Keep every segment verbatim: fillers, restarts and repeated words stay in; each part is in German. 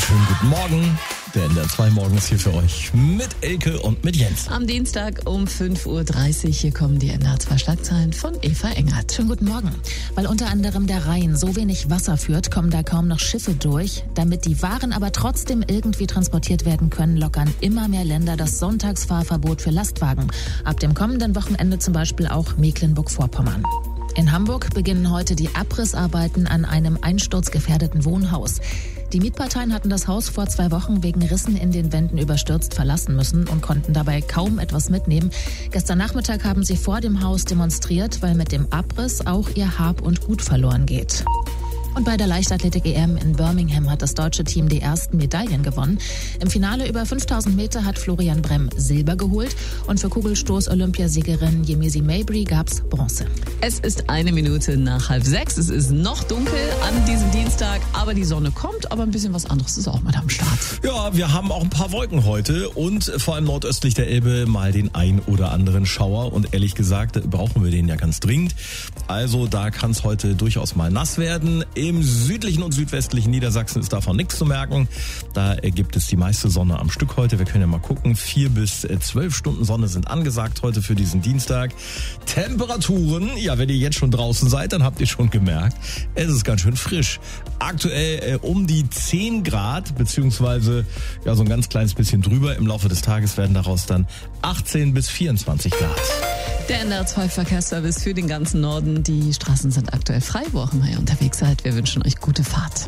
schönen guten Morgen. Der N D R zwei Morgen ist hier für euch mit Elke und mit Jens. Am Dienstag um fünf Uhr dreißig, hier kommen die N D R zwei Schlagzeilen von Eva Engert. Schönen guten Morgen. Weil unter anderem der Rhein so wenig Wasser führt, kommen da kaum noch Schiffe durch. Damit die Waren aber trotzdem irgendwie transportiert werden können, lockern immer mehr Länder das Sonntagsfahrverbot für Lastwagen. Ab dem kommenden Wochenende zum Beispiel auch Mecklenburg-Vorpommern. In Hamburg beginnen heute die Abrissarbeiten an einem einsturzgefährdeten Wohnhaus. Die Mietparteien hatten das Haus vor zwei Wochen wegen Rissen in den Wänden überstürzt verlassen müssen und konnten dabei kaum etwas mitnehmen. Gestern Nachmittag haben sie vor dem Haus demonstriert, weil mit dem Abriss auch ihr Hab und Gut verloren geht. Und bei der Leichtathletik-E M in Birmingham hat das deutsche Team die ersten Medaillen gewonnen. Im Finale über fünftausend Meter hat Florian Bremm Silber geholt und für Kugelstoß-Olympiasiegerin Yemisi Mabry gab's Bronze. Es ist eine Minute nach halb sechs. Es ist noch dunkel an diesem Dienstag, aber die Sonne kommt, aber ein bisschen was anderes ist auch mal am Start. Ja, wir haben auch ein paar Wolken heute und vor allem nordöstlich der Elbe mal den ein oder anderen Schauer. Und ehrlich gesagt, brauchen wir den ja ganz dringend. Also da kann es heute durchaus mal nass werden. Im südlichen und südwestlichen Niedersachsen ist davon nichts zu merken. Da gibt es die meiste Sonne am Stück heute. Wir können ja mal gucken. Vier bis zwölf Stunden Sonne sind angesagt heute für diesen Dienstag. Temperaturen, ja, wenn ihr jetzt schon draußen seid, dann habt ihr schon gemerkt, es ist ganz schön frisch. Aktuell äh, um die zehn Grad, beziehungsweise ja so ein ganz kleines bisschen drüber. Im Laufe des Tages werden daraus dann achtzehn bis vierundzwanzig Grad. Der N D R zwei Verkehrsservice für den ganzen Norden. Die Straßen sind aktuell frei, wo auch immer ihr unterwegs seid. Wir wünschen euch gute Fahrt.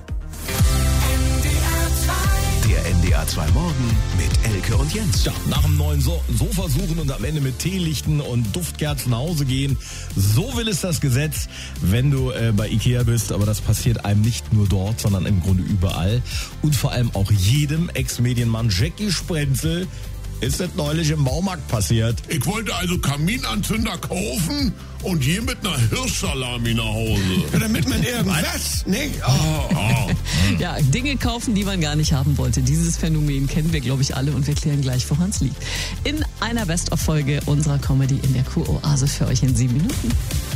Der N D R zwei Morgen mit Elke und Jens. Ja, nach dem neuen so- Sofa suchen und am Ende mit Teelichten und Duftkerzen nach Hause gehen. So will es das Gesetz, wenn du äh, bei Ikea bist. Aber das passiert einem nicht nur dort, sondern im Grunde überall. Und vor allem auch jedem Ex-Medienmann Jackie Sprenzel ist das neulich im Baumarkt passiert. Ich wollte also Kaminanzünder kaufen und hier mit einer Hirschsalami nach Hause. Ja, damit man irgendwas, nicht? Oh. Ah, Ja, Dinge kaufen, die man gar nicht haben wollte. Dieses Phänomen kennen wir, glaube ich, alle und wir klären gleich, woran es liegt. In einer Best-of-Folge unserer Comedy in der Q-Oase für euch in sieben Minuten.